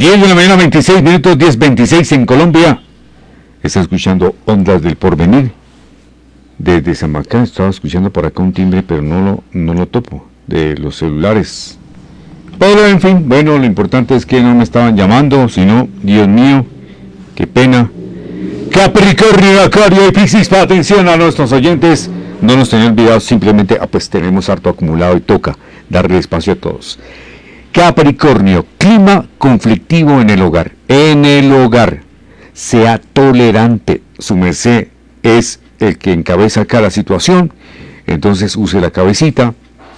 10 de la mañana, 26 minutos, 10:26 en Colombia. Está escuchando Ondas del Porvenir. Desde Zamacán estaba escuchando por acá un timbre, pero no lo topo, de los celulares. Pero en fin, bueno, lo importante es que no me estaban llamando, sino, Dios mío, qué pena. Capricornio, Acuario y Piscis, para atención a nuestros oyentes. No nos tenían olvidados, simplemente, pues tenemos harto acumulado y toca darle espacio a todos. Capricornio, clima conflictivo en el hogar. En el hogar, sea tolerante. Su merced es el que encabeza cada situación, entonces use la cabecita,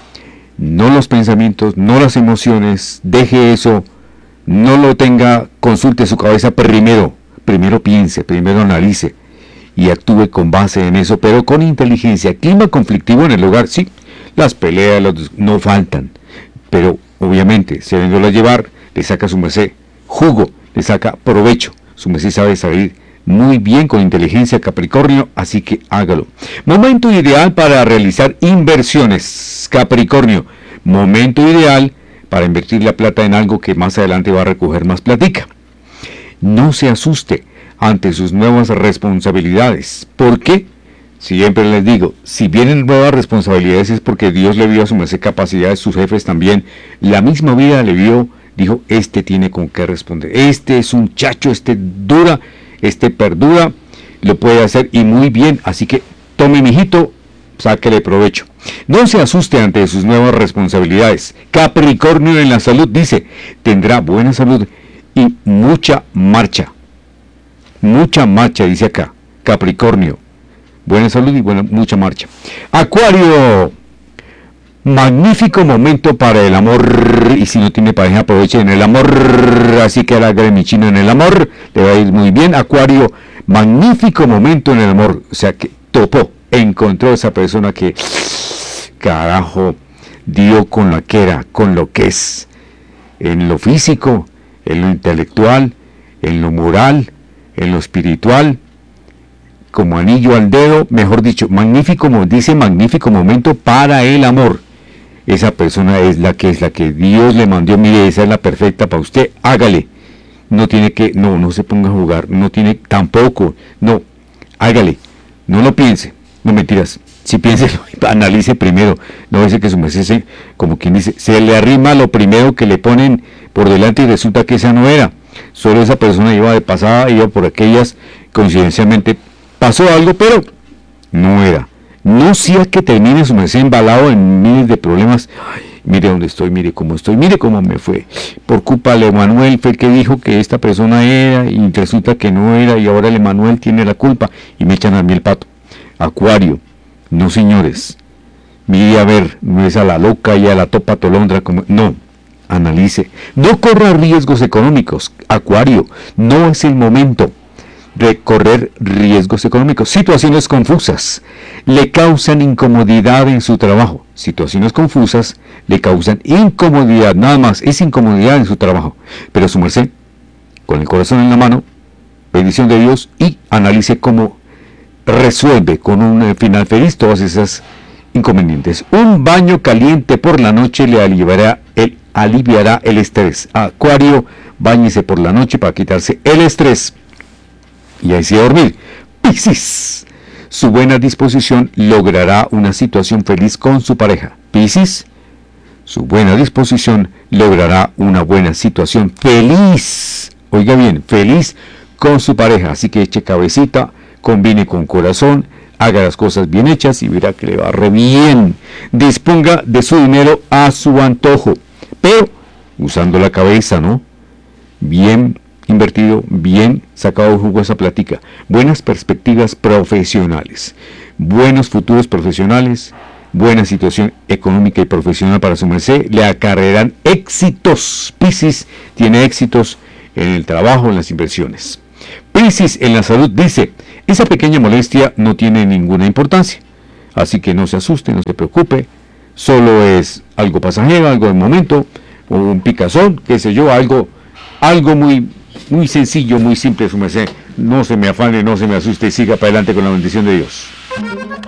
no los pensamientos, no las emociones, deje eso, no lo tenga, consulte su cabeza primero piense, primero analice y actúe con base en eso, pero con inteligencia. Clima conflictivo en el hogar, sí, las peleas no faltan, pero obviamente, se vendió a llevar, le saca su merced jugo, le saca provecho. Su merced sabe salir muy bien con inteligencia, Capricornio, así que hágalo. Momento ideal para realizar inversiones, Capricornio. Momento ideal para invertir la plata en algo que más adelante va a recoger más platica. No se asuste ante sus nuevas responsabilidades. ¿Por qué? Siempre les digo, si vienen nuevas responsabilidades es porque Dios le dio a su merced capacidades, sus jefes también. La misma vida le dio, dijo, este tiene con qué responder. Este es un chacho, este dura, este perdura, lo puede hacer y muy bien. Así que tome, mijito, sáquele provecho. No se asuste ante sus nuevas responsabilidades. Capricornio en la salud dice, tendrá buena salud y mucha marcha. Mucha marcha, dice acá, Capricornio. Buena salud y mucha marcha. Acuario, magnífico momento para el amor. Y si no tiene pareja, aproveche en el amor. Así que haga mi chino en el amor. Le va a ir muy bien. Acuario, magnífico momento en el amor. O sea que topó, encontró esa persona que, carajo, dio con la que era, con lo que es. En lo físico, en lo intelectual, en lo moral, en lo espiritual. Como anillo al dedo, mejor dicho, magnífico momento para el amor. Esa persona es la que Dios le mandó. Mire, esa es la perfecta para usted, hágale. No tiene que, no se ponga a jugar, no tiene tampoco, no, hágale, no lo piense, no mentiras. Si piense, analice primero, no dice que su merced, como quien dice, se le arrima lo primero que le ponen por delante y resulta que esa no era. Solo esa persona iba de pasada, iba por aquellas, coincidencialmente pasó algo, pero no era. No sea que termine su merced embalado en miles de problemas. Ay, mire dónde estoy, mire cómo estoy, mire cómo me fue. Por culpa de Emanuel fue el que dijo que esta persona era y resulta que no era y ahora el Emanuel tiene la culpa y me echan a mí el pato. Acuario, no señores. Mire a ver, no es a la loca y a la topa tolondra como... No, analice. No corra riesgos económicos. Acuario, no es el momento de correr riesgos económicos. Situaciones confusas le causan incomodidad en su trabajo. Situaciones confusas le causan incomodidad, nada más, es incomodidad en su trabajo. Pero su merced, con el corazón en la mano, bendición de Dios, y analice cómo resuelve con un final feliz todas esas inconvenientes. Un baño caliente por la noche le aliviará el estrés. Acuario, báñese por la noche para quitarse el estrés. Y ahí sí a dormir. Piscis, su buena disposición logrará una situación feliz con su pareja. Piscis, su buena disposición logrará una buena situación feliz. Oiga bien, feliz con su pareja. Así que eche cabecita, combine con corazón, haga las cosas bien hechas y verá que le va re bien. Disponga de su dinero a su antojo, pero usando la cabeza, ¿no? Bien invertido, bien sacado jugo esa plática. Buenas perspectivas profesionales, buenos futuros profesionales, buena situación económica y profesional para su merced, le acarrearán éxitos. Piscis tiene éxitos en el trabajo, en las inversiones. Piscis en la salud dice, esa pequeña molestia no tiene ninguna importancia, así que no se asuste, no se preocupe, solo es algo pasajero, algo de momento, o un picazón, qué sé yo, algo muy sencillo, muy simple, su merced. No se me afane, no se me asuste y siga para adelante con la bendición de Dios.